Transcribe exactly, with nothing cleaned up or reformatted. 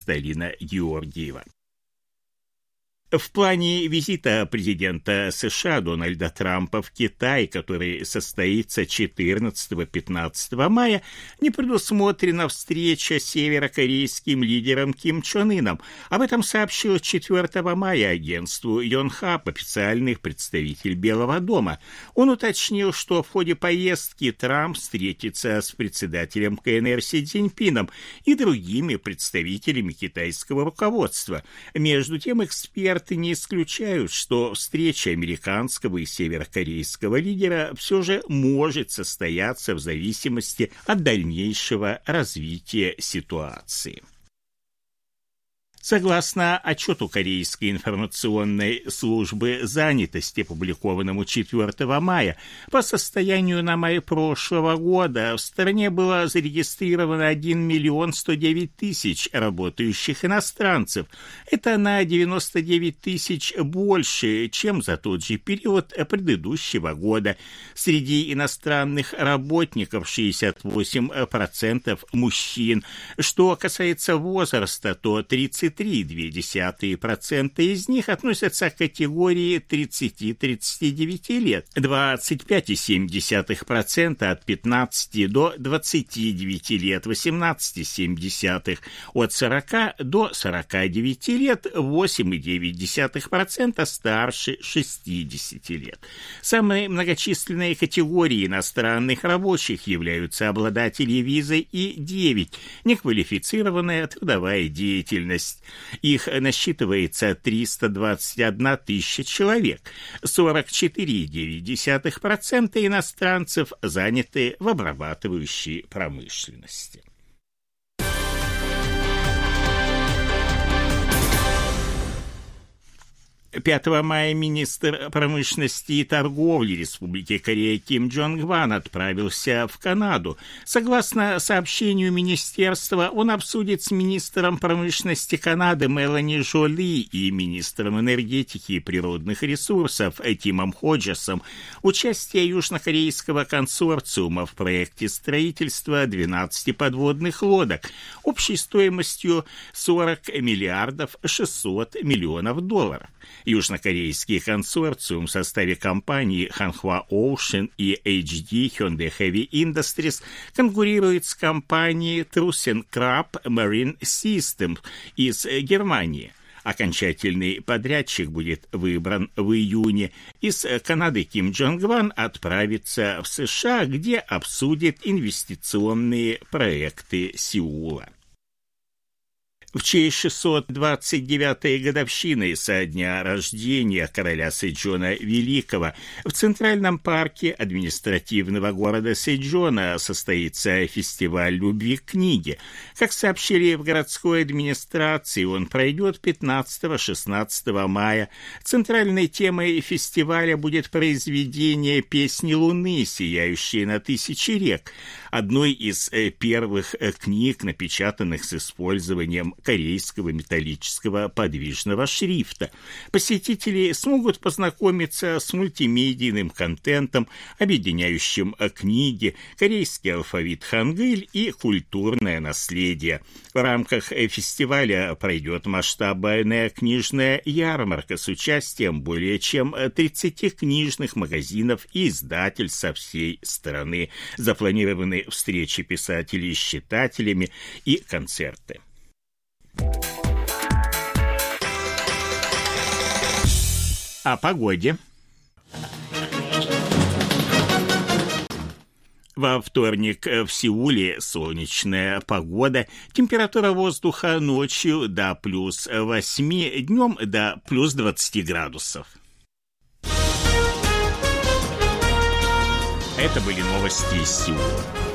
Кристалина Георгиева. В плане визита президента США Дональда Трампа в Китай, который состоится четырнадцатого-пятнадцатого мая, не предусмотрена встреча с северокорейским лидером Ким Чен Ыном. Об этом сообщил четвёртого мая агентству Йонхап официальный представитель Белого дома. Он уточнил, что в ходе поездки Трамп встретится с председателем КНР Си Цзиньпином и другими представителями китайского руководства. Между тем, эксперты не исключают, что встреча американского и северокорейского лидера все же может состояться в зависимости от дальнейшего развития ситуации. Согласно отчету Корейской информационной службы занятости, опубликованному четвёртого мая, по состоянию на май прошлого года в стране было зарегистрировано один миллион сто девять тысяч работающих иностранцев. Это на девяносто девять тысяч больше, чем за тот же период предыдущего года. Среди иностранных работников шестьдесят восемь процентов мужчин. Что касается возраста, то тридцать три целых две десятых процента из них относятся к категории тридцати-тридцати девяти лет, двадцать пять целых семь десятых процента от пятнадцати до двадцати девяти лет, восемнадцать целых семь десятых процента от сорока до сорока девяти лет, восемь целых девять десятых процента старше шестидесяти лет. Самые многочисленные категории иностранных рабочих являются обладатели визы и девять – неквалифицированная трудовая деятельность. Их насчитывается триста двадцать одна тысяча человек. сорок четыре целых девять десятых процента иностранцев заняты в обрабатывающей промышленности. пятого мая министр промышленности и торговли Республики Корея Ким Чжонг Ван отправился в Канаду. Согласно сообщению министерства, он обсудит с министром промышленности Канады Мелани Жоли и министром энергетики и природных ресурсов Тимом Ходжесом участие южнокорейского консорциума в проекте строительства двенадцати подводных лодок общей стоимостью сорок миллиардов шестьсот миллионов долларов. Южнокорейский консорциум в составе компаний Hanwha Ocean и эйч ди Hyundai Heavy Industries конкурирует с компанией ThyssenKrupp Marine Systems из Германии. Окончательный подрядчик будет выбран в июне. Из Канады Ким Чжонг Ван отправится в США, где обсудит инвестиционные проекты Сеула. В честь шестьсот двадцать девятой годовщины со дня рождения короля Сэджона Великого в Центральном парке административного города Сэджона состоится фестиваль любви к книге. Как сообщили в городской администрации, он пройдет пятнадцатого-шестнадцатого мая. Центральной темой фестиваля будет произведение «Песни Луны, сияющие на тысячи рек», одной из первых книг, напечатанных с использованием корейского металлического подвижного шрифта. Посетители смогут познакомиться с мультимедийным контентом, объединяющим книги, корейский алфавит хангыль и культурное наследие. В рамках фестиваля пройдет масштабная книжная ярмарка с участием более чем тридцати книжных магазинов и издательств со всей страны. Запланированы встречи писателей с читателями и концерты. О погоде. Во вторник в Сеуле солнечная погода, температура воздуха ночью до плюс восьми, днем до плюс двадцати градусов. Это были новости из Сеула.